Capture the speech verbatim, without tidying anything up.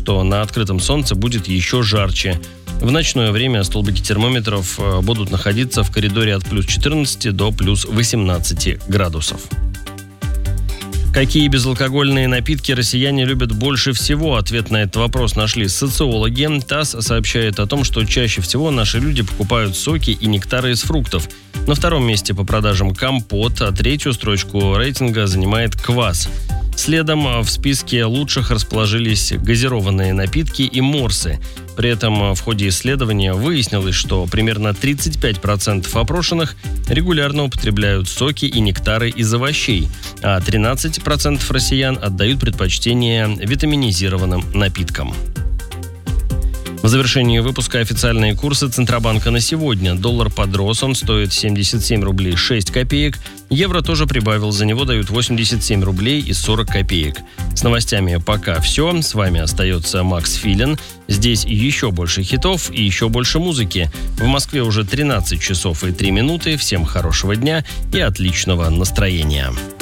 что на открытом солнце будет еще жарче. В ночное время столбики термометров будут находиться в коридоре от плюс четырнадцати до плюс восемнадцати градусов. Какие безалкогольные напитки россияне любят больше всего? Ответ на этот вопрос нашли социологи. ТАСС сообщает о том, что чаще всего наши люди покупают соки и нектары из фруктов. На втором месте по продажам компот, а третью строчку рейтинга занимает квас. Следом в списке лучших расположились газированные напитки и морсы. При этом в ходе исследования выяснилось, что примерно тридцать пять процентов опрошенных регулярно употребляют соки и нектары из овощей, а тринадцать процентов россиян отдают предпочтение витаминизированным напиткам. В завершении выпуска официальные курсы Центробанка на сегодня. Доллар подрос, он стоит семьдесят семь рублей шесть копеек. Евро тоже прибавил, за него дают восемьдесят семь рублей и сорок копеек. С новостями пока все. С вами остается Макс Филин. Здесь еще больше хитов и еще больше музыки. В Москве уже тринадцать часов и три минуты. Всем хорошего дня и отличного настроения.